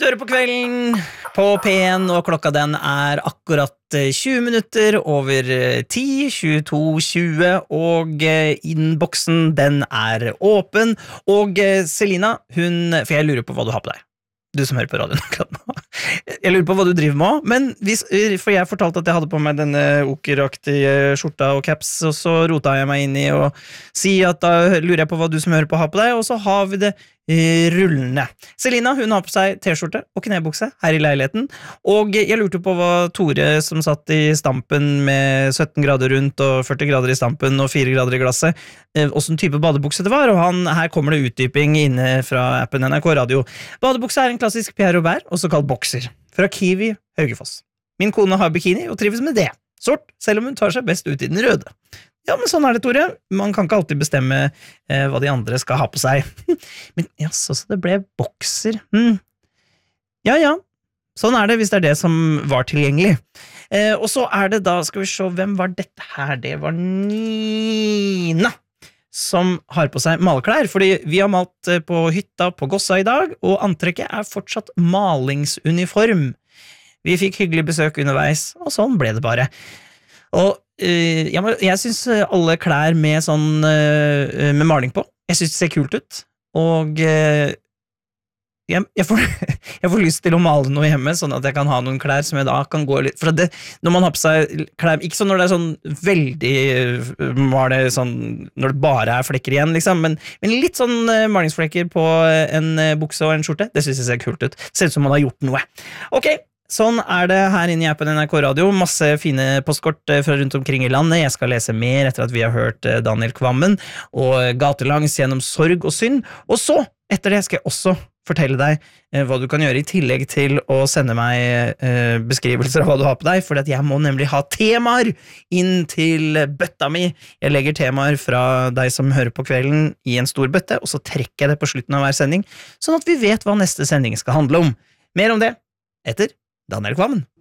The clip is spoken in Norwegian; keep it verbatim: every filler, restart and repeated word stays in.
Du hører på Kvelden på P en, og klokka den er akkurat tjue minutter over ti, tjueto tjue, og innboksen den er åpen, og Selina, hun, for jeg lurer på hva du har på deg. Du som hører på radioen akkurat nå. Jeg lurer på hva du driver med også, men hvis, for jeg fortalte at jeg hadde på meg denne okeraktige skjorta og caps, og så rota jeg meg inn i å si at da lurer jeg på hva du som hører på har på deg, og så har vi det rullende. Selina, hun har på seg t-skjorte og knebukse her i leiligheten, og jeg lurte på hva Tore som satt i stampen med sytten grader rundt og førti grader i stampen og fire grader i glasset, hvordan type badebukse det var, og han, her kommer det utdyping inne fra appen N R K Radio. Badebukse er en klassisk Pierre Robert, også kalt bokser, fra Kiwi Høgefoss. Min kone har bikini og trives med det. Sort, selv om hun tar seg best ut i den røde. Ja, men sånn er det, Tore. Man kan ikke alltid bestemme eh, hva de andre skal ha på seg. Men ja, så, så det ble bokser. Hmm. Ja, ja. Sånn er det hvis det er det som var tilgjengelig. Eh, og så er det da, skal vi se, hvem var dette her? Det var Nina som har på seg maleklær, fordi vi har malt på hytta på Gossa i dag, og antrekket er fortsatt malingsuniform. Vi fikk hyggelig besøk underveis, og sånn ble det bare. Og uh, jeg, jeg synes alle klær med sånn uh, med maling på, jeg synes det ser kult ut, og uh, jeg, jeg, får, jeg får lyst til å male noe hjemme, sånn at jeg kan ha noen klær som jeg da kan gå litt, for det, når man har på seg klær, ikke sånn når det er sånn veldig male, sånn, når det bare er flekker igjen, liksom, men, men litt sånn uh, malingsflekker på en uh, bukse og en skjorte, det synes jeg ser kult ut, det ser ut som man har gjort noe. Ok, sånn er det her inne i appen N R K Radio, masse fine postkort fra rundt omkring i landet. Jeg skal lese mer etter at vi har hørt Daniel Kvammen og Gatelangs gjennom sorg og synd, og så, etter det skal jeg også fortelle deg eh, hva du kan gjøre i tillegg til å sende meg eh, beskrivelser av hva du har på deg, for jeg må nemlig ha temaer inn til bøtta mi. Jeg legger temaer fra deg som hører på Kvelden i en stor bøtte, og så trekker jeg det på slutten av hver sending, sånn at vi vet hva neste sending skal handle om. Mer om det etter Daniel Kvammen.